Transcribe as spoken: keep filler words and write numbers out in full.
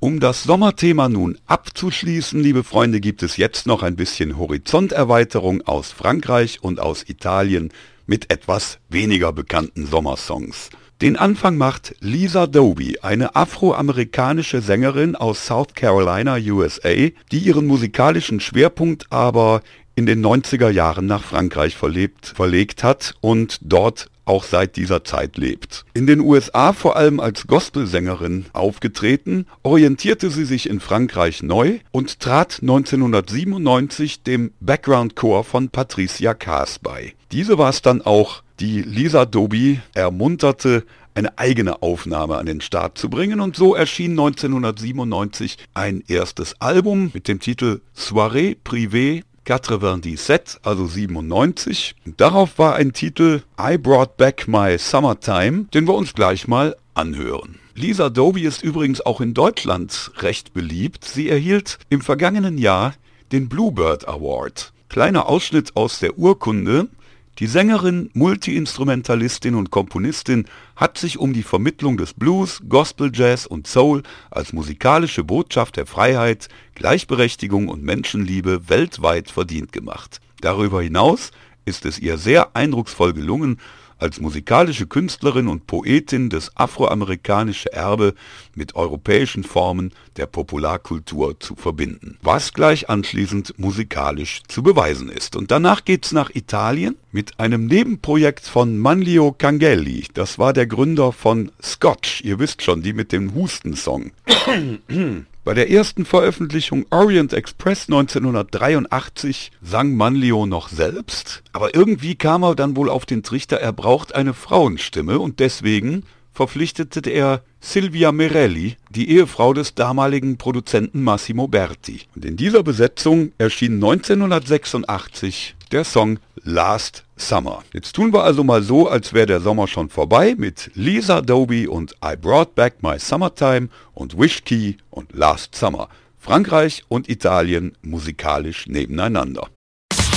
Um das Sommerthema nun abzuschließen, liebe Freunde, gibt es jetzt noch ein bisschen Horizonterweiterung aus Frankreich und aus Italien mit etwas weniger bekannten Sommersongs. Den Anfang macht Lisa Doby, eine afroamerikanische Sängerin aus South Carolina, U S A, die ihren musikalischen Schwerpunkt aber in den neunziger Jahren nach Frankreich verlebt, verlegt hat und dort auch seit dieser Zeit lebt. In den U S A vor allem als Gospelsängerin aufgetreten, orientierte sie sich in Frankreich neu und trat neunzehnhundertsiebenundneunzig dem Background Chor von Patricia Kaas bei. Diese war es dann auch, die Lisa Doby ermunterte, eine eigene Aufnahme an den Start zu bringen, und so erschien neunzehnhundertsiebenundneunzig ein erstes Album mit dem Titel Soirée Privée neunundachtzig, also siebenundneunzig. Darauf war ein Titel I Brought Back My Summertime, den wir uns gleich mal anhören. Lisa Doby ist übrigens auch in Deutschland recht beliebt. Sie erhielt im vergangenen Jahr den Bluebird Award. Kleiner Ausschnitt aus der Urkunde. Die Sängerin, Multiinstrumentalistin und Komponistin hat sich um die Vermittlung des Blues, Gospel, Jazz und Soul als musikalische Botschaft der Freiheit, Gleichberechtigung und Menschenliebe weltweit verdient gemacht. Darüber hinaus ist es ihr sehr eindrucksvoll gelungen, als musikalische Künstlerin und Poetin das afroamerikanische Erbe mit europäischen Formen der Popularkultur zu verbinden, was gleich anschließend musikalisch zu beweisen ist. Und danach geht's nach Italien mit einem Nebenprojekt von Manlio Cangelli. Das war der Gründer von Scotch, ihr wisst schon, die mit dem Hustensong. Bei der ersten Veröffentlichung Orient Express neunzehnhundertdreiundachtzig sang Manlio noch selbst, aber irgendwie kam er dann wohl auf den Trichter, er braucht eine Frauenstimme, und deswegen verpflichtete er Silvia Merelli, die Ehefrau des damaligen Produzenten Massimo Berti. Und in dieser Besetzung erschien neunzehnhundertsechsundachtzig der Song Last Summer. Jetzt tun wir also mal so, als wäre der Sommer schon vorbei, mit Lisa Doby und I Brought Back My Summertime und Wish Key und Last Summer. Frankreich und Italien musikalisch nebeneinander.